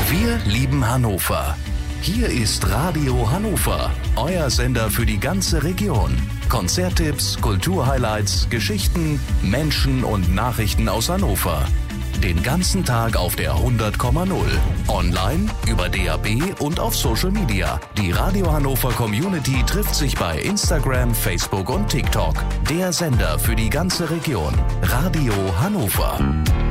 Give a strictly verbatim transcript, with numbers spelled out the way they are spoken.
Wir lieben Hannover. Hier ist Radio Hannover, euer Sender für die ganze Region. Konzerttipps, Kulturhighlights, Geschichten, Menschen und Nachrichten aus Hannover. Den ganzen Tag auf der hundert Komma null. Online, über D A B und auf Social Media. Die Radio Hannover Community trifft sich bei Instagram, Facebook und TikTok. Der Sender für die ganze Region. Radio Hannover.